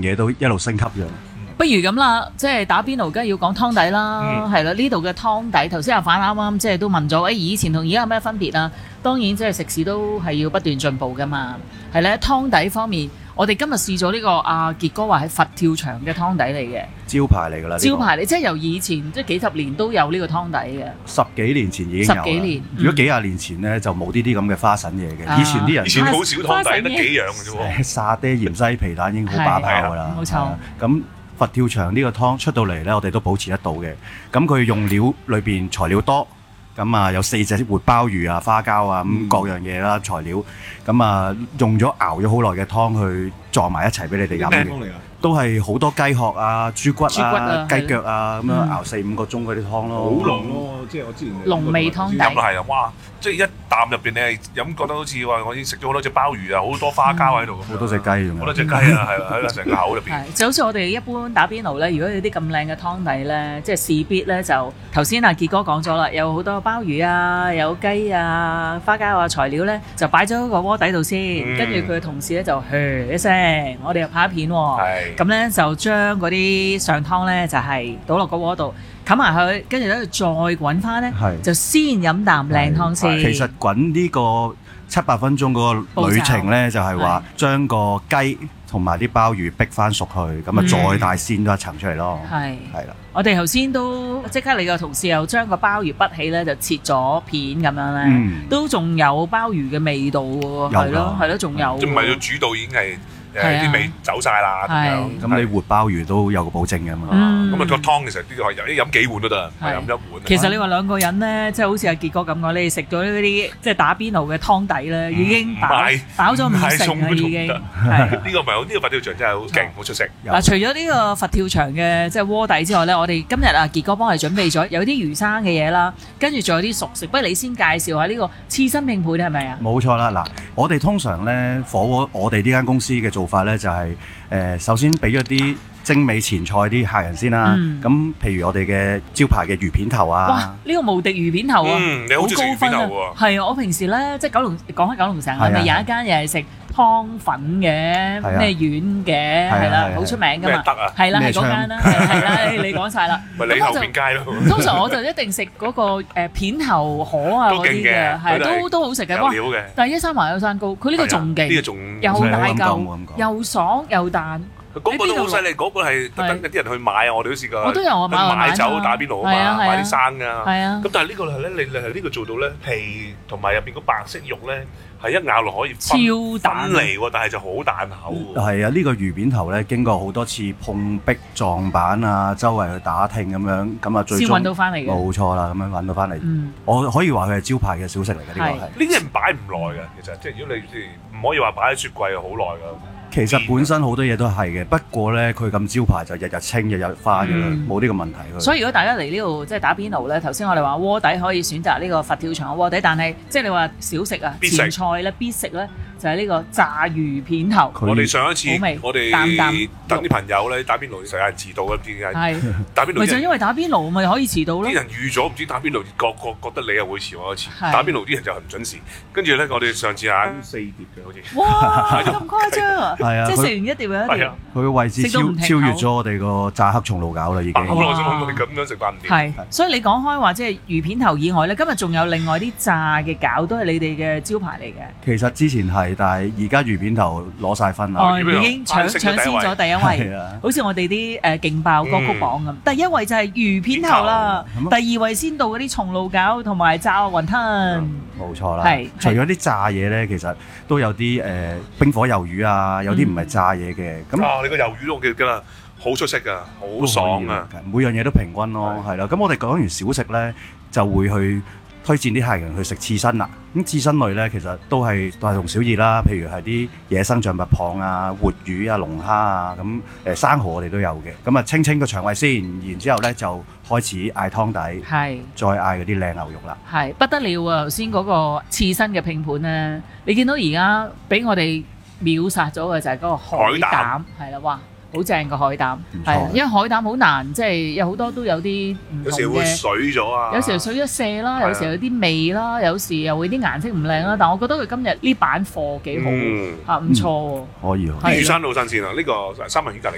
嘢都一路升級咗。 不如咁啦，即係打邊爐，梗係要講湯底啦，係啦、呢度嘅湯底，頭先阿反啱啱即係都問咗，以前同而家有咩分別啊？當然即係食肆都係要不斷進步噶嘛，係咧湯底方面，我哋今日試咗呢個阿傑哥話係佛跳牆嘅湯底嚟嘅， 招牌嚟㗎啦， 招牌嚟，即係由以前即係幾十年都有呢個湯底嘅， 十幾年前已經有啦。 十幾年如果幾廿年前咧就冇呢啲咁嘅花神嘢嘅，以前啲人以前好少湯底，得幾樣嘅啫喎。 沙爹芫茜皮蛋已經好把炮㗎啦， 冇錯。 咁佛跳牆呢個湯出到嚟咧，我哋都保持得到嘅。咁佢用料裏邊材料多，咁啊有4隻活鮑魚啊、花膠啊咁各樣嘢啦材料，咁啊用咗熬咗好耐嘅湯去撞埋一齊俾你哋飲嘅。都係好多雞殼啊、豬骨啊、雞腳啊咁樣熬4-5個鐘嗰啲湯咯。 好濃咯，即係我之前濃味湯底飲落係啊，哇！即係一啖入邊你係飲覺得好似話我已經食咗好多隻鮑魚啊，好多花膠喺度， 好多隻雞咁樣。 好多隻雞啊，係啦，喺個成個口入邊。 就好似我哋一般打邊爐咧，如果有啲咁靚嘅湯底咧，即係勢必咧就頭先阿傑哥講咗啦，有好多鮑魚啊、有雞啊、花膠啊材料咧，就擺咗個鍋底度先，跟住佢嘅同事咧就噓一聲，我哋又拍一片喎，咁咧就將嗰啲上湯咧就係倒落個鍋度。冚埋佢，跟住咧再滾翻咧，就先飲啖靚湯先。 其實滾呢個7-8分鐘嗰個旅程咧，就係話將個雞同埋啲鮑魚逼翻熟去，咁啊再大鮮多一層出嚟咯。係啦， 我哋頭先都即刻你個同事又將個鮑魚畢起咧，就切咗片咁樣咧，都仲有鮑魚嘅味道喎。係咯，仲有。 即唔係要煮到已經係。啲味走晒啦，咁樣。 咁你活鮑魚都有個保證嘅嘛。 咁啊個湯其實呢個係飲幾碗都得，飲一碗。 其實你話兩個人咧，即係好似阿傑哥咁講，你哋食咗呢啲即係打邊爐嘅湯底咧，已經飽咗5成啦，已經。 呢個唔係好，呢個佛跳牆真係好勁，好出色。 嗱，除咗呢個佛跳牆嘅即係鍋底之外咧，我哋今日阿傑哥幫我哋準備咗有啲魚生嘅嘢啦，跟住仲有啲熟食。不如你先介紹下呢個刺身拼盤係咪啊？ 冇錯啦，嗱，我哋通常咧火鍋，我哋呢間公司嘅做法咧就係首先俾咗啲精美前菜啲客人先啦。咁譬如我哋嘅招牌嘅魚片頭啊， 哇！呢個無敵魚片頭啊， 你好中意魚片頭喎。 係啊，我平時咧即係講開九龍城，係咪有一間又係食湯粉嘅咩丸嘅係啦，好出名噶嘛。係啦，係嗰間啦，係啦，你講晒啦。 咪你後邊街咯。 通常我就一定食嗰個片頭河啊嗰啲嘅，係都好食嘅。哇！但係131華有山高，佢呢個仲勁， 呢個仲又大嚿，又爽又彈。 嗰個都好犀利，嗰個係特登有啲人去買啊！我哋都試過。 我都有買酒打邊爐啊嘛，買啲生㗎。 係啊。 咁但係呢個係咧，你係呢個做到咧，皮同埋入邊個白色肉咧，係一咬落可以超彈嚟喎，但係就好彈口喎。 係啊，呢個魚片頭咧，經過好多次碰壁撞板啊，周圍去打聽咁樣，咁啊最終先揾到翻嚟嘅。 冇錯啦，咁樣揾到翻嚟。我可以話佢係招牌嘅小食嚟嘅，呢個係。 呢啲人擺唔耐嘅，其實即係如果你唔可以話擺喺雪櫃好耐㗎。 其實本身好多嘢都係嘅，不過咧佢咁招牌就日日清日日翻嘅啦，冇呢個問題。 所以如果大家嚟呢度即係打邊爐咧，頭先我哋話鍋底可以選擇呢個佛跳牆嘅鍋底，但係即係你話小食啊、前菜咧、必食咧就係呢個炸魚片頭。 我哋上一次我哋等啲朋友咧打邊爐，成日遲到一啲嘅。打邊爐咪就因為打邊爐咪可以遲到咯。 啲人預咗唔知打邊爐覺得你又會遲我一次，打邊爐啲人就唔準時。跟住咧我哋上次嗌4碟嘅好似。 哇！咁誇張啊！ 係啊， 即係食完一碟又一碟。 佢嘅位置超越咗我哋個炸黑松露餃啦，已經。 好耐冇我哋咁樣食飯碟。 係，所以你講開話即係魚片頭以外咧，今日仲有另外啲炸嘅餃都係你哋嘅招牌嚟嘅。 其實之前係，但係而家魚片頭攞晒分啦， 已經搶先咗第一位。好似我哋啲勁爆歌曲榜咁，第一位就係魚片頭啦，第二位先到嗰啲松露餃同埋炸雲吞。 冇錯啦，除咗啲炸嘢咧，其實都有啲冰火魷魚啊，有啲唔係炸嘢嘅。咁你個魷魚我記得啦，好出色㗎，好爽啊！ 每樣嘢都平均咯，係啦。咁我哋講完小食咧，就會去推薦啲客人去食刺身啦。咁刺身類咧，其實都係大同小異啦。譬如係啲野生象拔蚌啊、活魚啊、龍蝦啊，咁生蠔我哋都有嘅。咁啊，清清個腸胃先，然之後咧就開始嗌湯底，再嗌嗰啲靚牛肉啦。 係不得了啊！頭先嗰個刺身嘅拼盤咧，你見到而家俾我哋秒殺咗嘅就係嗰個海膽，係啦，哇！好正個海膽，係，因為海膽好難，即係有好多都有啲唔同嘅， 有時會水咗啊， 有時水咗瀉啦，有時有啲味啦，有時又會啲顏色唔靚啦。但係我覺得佢今日呢版貨幾好，唔錯喎， 可以。 魚生都好新鮮啊！呢個三文魚隔離。